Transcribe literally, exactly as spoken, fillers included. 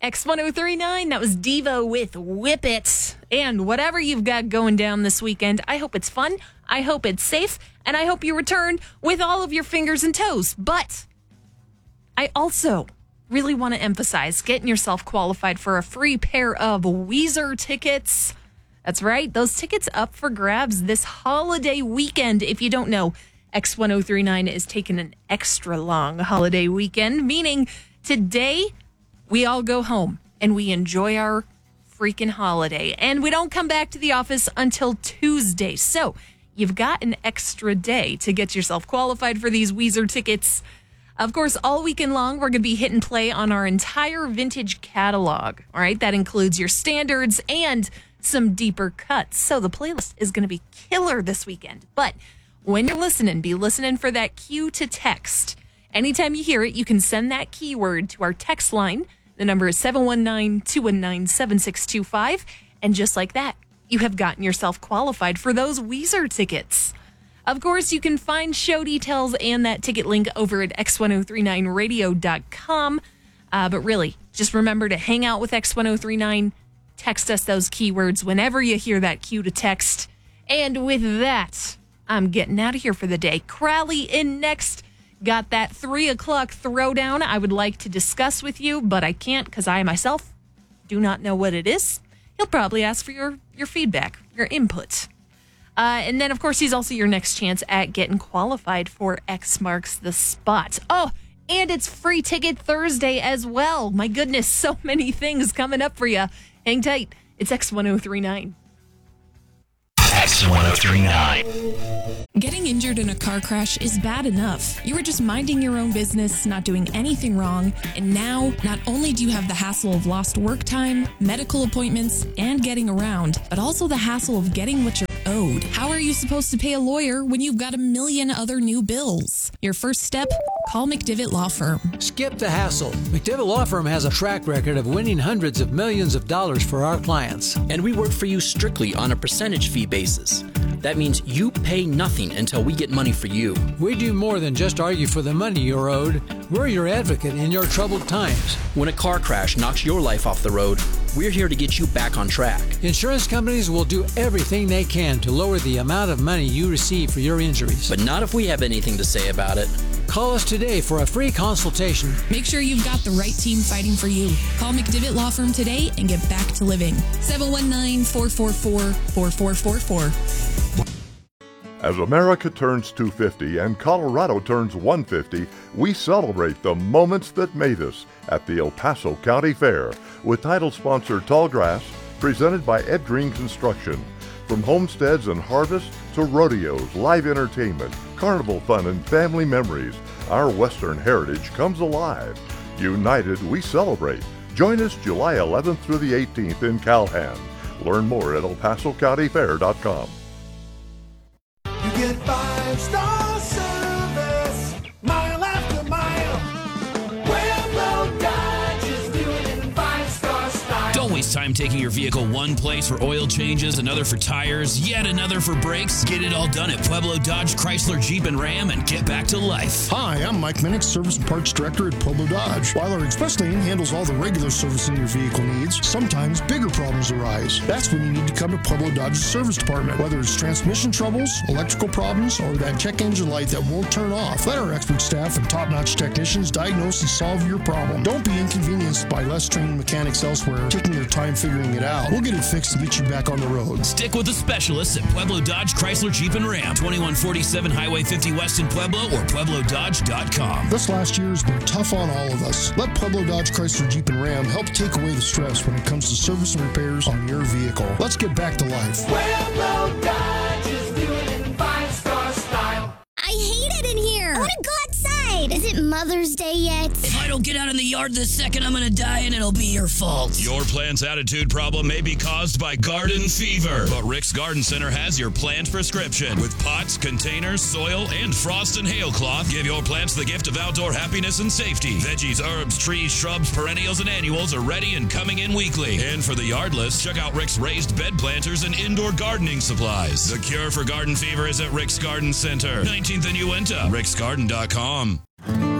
X one oh three point nine, that was Devo with Whip It. And whatever you've got going down this weekend, I hope it's fun, I hope it's safe, and I hope you return with all of your fingers and toes. But I also really want to emphasize getting yourself qualified for a free pair of Weezer tickets. That's right, those tickets up for grabs this holiday weekend. If you don't know, X one oh three point nine is taking an extra long holiday weekend, meaning today we all go home and we enjoy our freaking holiday. And we don't come back to the office until Tuesday. So you've got an extra day to get yourself qualified for these Weezer tickets. Of course, all weekend long, we're going to be hit and play on our entire vintage catalog. All right, that includes your standards and some deeper cuts. So the playlist is going to be killer this weekend. But when you're listening, be listening for that cue to text. Anytime you hear it, you can send that keyword to our text line. The number is seven one nine, two one nine, seven six two five. And just like that, you have gotten yourself qualified for those Weezer tickets. Of course, you can find show details and that ticket link over at x ten thirty-nine radio dot com. Uh, but really, just remember to hang out with X ten thirty-nine. Text us those keywords whenever you hear that cue to text. And with that, I'm getting out of here for the day. Crowley in next. Got that three o'clock throwdown I would like to discuss with you, but I can't because I myself do not know what it is. He'll probably ask for your, your feedback, your input. Uh, and then, of course, he's also your next chance at getting qualified for X Marks the Spot. Oh, and it's Free Ticket Thursday as well. My goodness, so many things coming up for you. Hang tight. It's X ten thirty-nine. X ten thirty-nine. Getting injured in a car crash is bad enough. You were just minding your own business, not doing anything wrong, and now not only do you have the hassle of lost work time, medical appointments, and getting around, but also the hassle of getting what you're owed. How are you supposed to pay a lawyer when you've got a million other new bills? Your first step? Call McDivitt Law Firm. Skip the hassle. McDivitt Law Firm has a track record of winning hundreds of millions of dollars for our clients. And we work for you strictly on a percentage fee basis. That means you pay nothing until we get money for you. We do more than just argue for the money you're owed. We're your advocate in your troubled times. When a car crash knocks your life off the road, we're here to get you back on track. Insurance companies will do everything they can to lower the amount of money you receive for your injuries. But not if we have anything to say about it. Call us today for a free consultation. Make sure you've got the right team fighting for you. Call McDivitt Law Firm today and get back to living. seven one nine, four four four, four four four four. As America turns two hundred fifty and Colorado turns one hundred fifty, we celebrate the moments that made us at the El Paso County Fair with title sponsor Tallgrass, presented by Ed Green Construction. From homesteads and harvests to rodeos, live entertainment, carnival fun, and family memories, our Western heritage comes alive. United, we celebrate. Join us July eleventh through the eighteenth in Calhan. Learn more at el paso county fair dot com. You get five-star service, mile after mile. Pueblo Dodge is doing it in five-star style. Don't waste time taking your vehicle one place for oil changes, another for tires, yet another for brakes. Get it all done at Pueblo Dodge, Chrysler, Jeep, and Ram and get back to life. Hi, I'm Mike Minnick, Service and Parts Director at Pueblo Dodge. While our express lane handles all the regular servicing your vehicle needs, sometimes bigger problems arise. That's when you need to come to Pueblo Dodge's service department. Whether it's transmission troubles, electrical problems, or that check engine light that won't turn off, let our expert staff and top-notch technicians diagnose and solve your problem. Don't be inconvenienced by less trained mechanics elsewhere taking their time figuring it out. We'll get it fixed and get you back on the road. Stick with the specialists at Pueblo Dodge, Chrysler, Jeep, and Ram. twenty-one forty-seven Highway fifty West in Pueblo or pueblo dodge dot com. This last year has been tough on all of us. Let Pueblo Dodge, Chrysler, Jeep, and Ram help take away the stress when it comes to service and repairs on your vehicle. Let's get back to life. Pueblo Dodge is doing it in five-star style. I hate it in here. I want to go outside. Is it Mother's Day yet? If I don't get out in the yard this second, I'm going to die and it'll be your fault. Your plant's attitude problem may be caused by garden fever, but Rick's Garden Center has your plant prescription. With pots, containers, soil, and frost and hail cloth, give your plants the gift of outdoor happiness and safety. Veggies, herbs, trees, shrubs, perennials, and annuals are ready and coming in weekly. And for the yardless, check out Rick's raised bed planters and indoor gardening supplies. The cure for garden fever is at Rick's Garden Center, nineteenth and Uinta, ricks garden dot com.